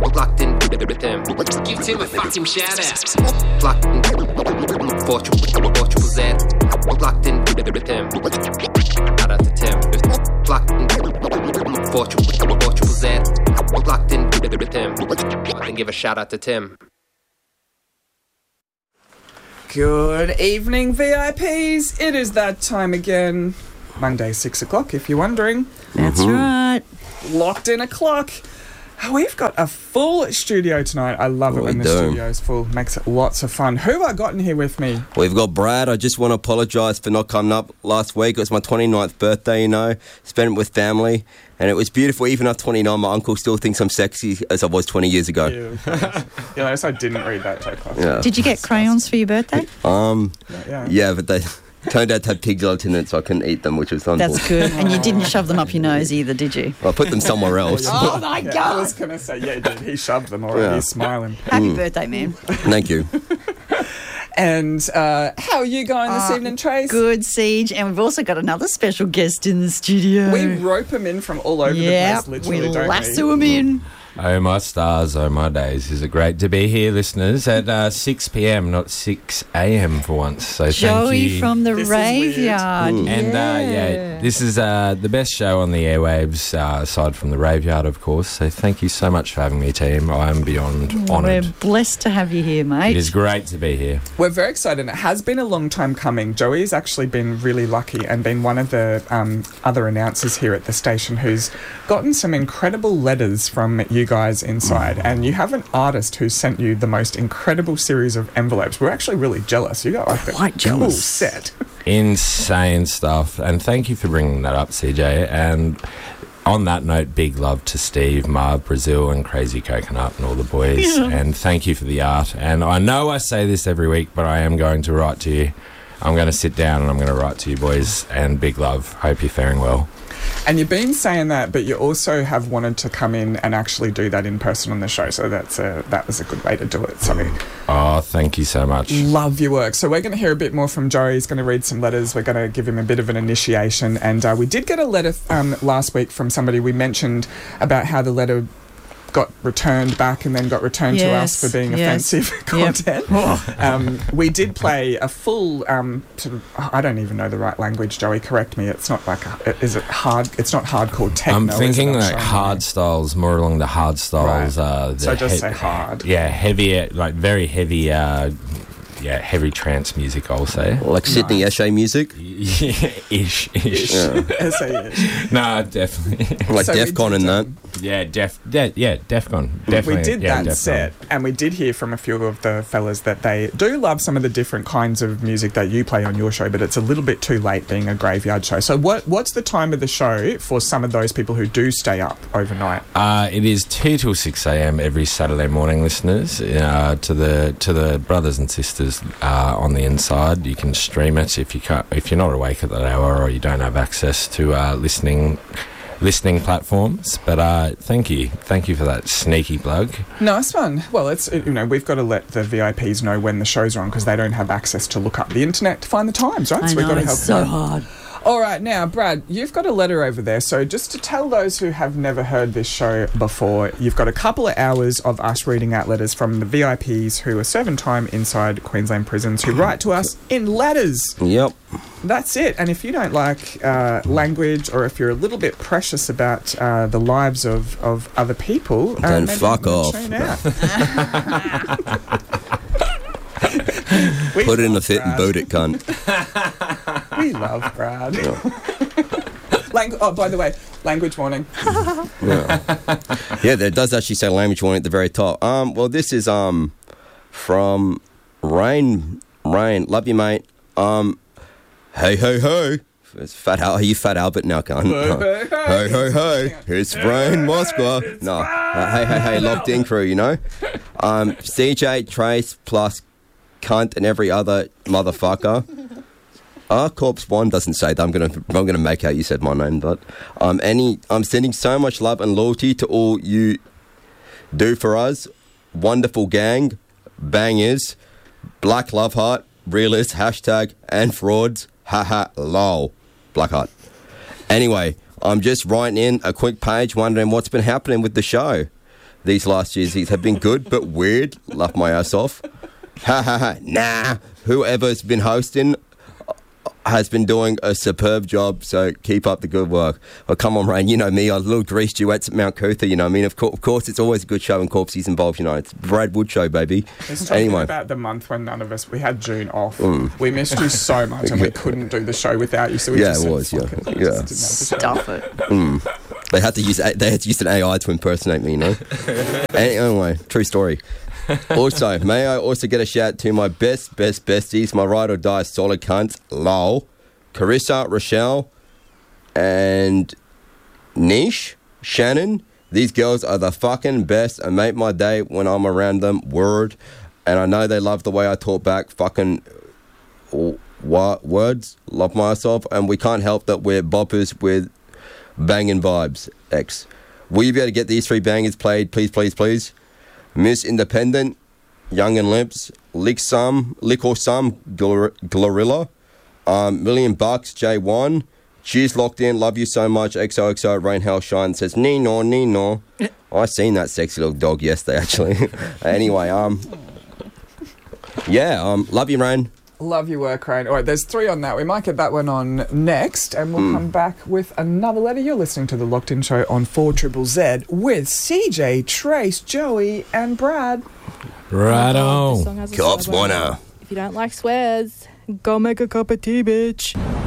Locked in with Tim. Give Tim a fucking shout out. Locked in Portugal Z. Locked in with Tim. Shout out to Tim. Locked in Portugal Z. Locked in with Tim. And give a shout out to Tim. Good evening, VIPs. It is that time again. Monday, 6 o'clock, if you're wondering. That's right. Locked in o'clock. We've got a full studio tonight. I love it when the studio's full. Makes it lots of fun. Who have I got in here with me? We've got Brad. I just want to apologise for not coming up last week. It was my 29th birthday, you know. Spent it with family. And it was beautiful. Even at 29, my uncle still thinks I'm sexy as I was 20 years ago. Yeah, I didn't read that joke last yeah. Did you get crayons for your birthday? Yeah, but they turned out to have pig gelatin in it, so I couldn't eat them, which was unfortunate. That's good. And you didn't shove them up your nose either, did you? I put them somewhere else. Oh, my God. I was going to say, yeah, he did. He shoved them already. Yeah. He's smiling. Happy birthday, man. Thank you. And how are you going this evening, Trace? Good, Siege. And we've also got another special guest in the studio. We rope them in from all over the place, literally, we don't lasso them in. Oh, my stars, oh, my days. Is it great to be here, listeners, at 6 p.m, not 6 a.m. for once. So Joey thank you. from the Raveyard. And, this is the best show on the airwaves, aside from the Raveyard, of course. So thank you so much for having me, team. I'm beyond honoured. We're blessed to have you here, mate. It is great to be here. We're very excited. It has been a long time coming. Joey's actually been really lucky and been one of the other announcers here at the station who's gotten some incredible letters from you guys inside, and you have an artist who sent you the most incredible series of envelopes. We're actually really jealous. You got like a Quite cool jealous. set. Insane stuff. And thank you for bringing that up, CJ. And on that note, big love to Steve, Marv, Brazil, and Crazy Coconut and all the boys. Yeah. And thank you for the art. And I know I say this every week, but I am going to write to you. I'm going to sit down and I'm going to write to you, boys. And big love. Hope you're faring well. And you've been saying that, but you also have wanted to come in and actually do that in person on the show. So that was a good way to do it. So Oh, thank you so much. love your work. So we're going to hear a bit more from Joey. He's going to read some letters. We're going to give him a bit of an initiation. And we did get a letter last week from somebody. We mentioned about how the letter got returned back and then got returned to us for being offensive content. We did play a full sort of, I don't even know the right language, Joey, correct me. It's not like, is it hard? It's not hardcore techno. I'm thinking is it? like hard styles, more along the hard styles. Right. So just say hard. Yeah, heavy, like very heavy, heavy trance music, I'll say. Like Sydney Eshe music? Yeah, ish. S-A-H. No, definitely. Like So we Defcon did, and that? Defcon. Definitely. We did yeah, that Defcon. set, and we did hear from a few of the fellas that they do love some of the different kinds of music that you play on your show, but it's a little bit too late being a graveyard show. So what's the time of the show for some of those people who do stay up overnight? It is 2 till 6 a.m. every Saturday morning, listeners. To the brothers and sisters on the inside, you can stream it if you're not awake at that hour or you don't have access to listening platforms. But thank you for that sneaky plug. Nice one. Well, we've got to let the VIPs know when the shows are on because they don't have access to look up the internet to find the times, right? I We've got know, to help it's so them. hard. All right, now, Brad, you've got a letter over there. So just to tell those who have never heard this show before, you've got a couple of hours of us reading out letters from the VIPs who are serving time inside Queensland prisons who write to us in letters. Yep. That's it. And if you don't like language or if you're a little bit precious about the lives of other people, Then maybe fuck off. tune out. Put it in a fit and boot it, cunt. We love Brad. By the way, language warning. Yeah, there does actually say language warning at the very top. Well, this is from Rain. Love you, mate. Hey, ho, ho. It's Fat Al. Are you Fat Albert now, cunt? Hey, hey, hey. It's Rain Moscow. No. Hey, locked in crew, you know? CJ, Trace, plus cunt and every other motherfucker. Corpse One doesn't say that. I'm gonna make out you said my name, but I'm sending so much love and loyalty to all you do for us. Wonderful gang, bangers, Black Love Heart, realist, hashtag, and frauds. Haha, lol. Blackheart. Anyway, I'm just writing in a quick page wondering what's been happening with the show. These last years have been good, but weird. Laugh my ass off. Ha ha ha. Nah. Whoever's been hosting has been doing a superb job, so keep up the good work. Well, come on, Rain, you know me, I little Grease duets at Mount Cootha, you know what I mean? Of course, it's always a good show when Corpsey's involved, you know. It's Brad Wood show, baby. Let's talk about the month when none of us, we had June off. We missed you so much and we couldn't do the show without you, so we just Stuff it. They had to use an AI to impersonate me, you know? Anyway, true story. Also, may I also get a shout to my best besties, my ride or die solid cunts, lol, Carissa, Rochelle, and Nish, Shannon. These girls are the fucking best and make my day when I'm around them, word. And I know they love the way I talk back, fucking words, love myself, and we can't help that we're boppers with banging vibes, X. Will you be able to get these 3 bangers played, please, please, please? Miss Independent, Young and Limps, Lick or Some, Glorilla, $1,000,000, J1, Cheers Locked In, Love You So Much, XOXO, Rain Hell Shine, says Nino. I seen that sexy little dog yesterday, actually. Anyway, love you, Rain. Love your work, Rain. All right, there's 3 on that. We might get that one on next, and we'll come back with another letter. You're listening to The Locked In Show on 4ZZZ with CJ, Trace, Joey, and Brad. Right on. This song has a Cops swear word. wanna. If you don't like swears, go make a cup of tea, bitch.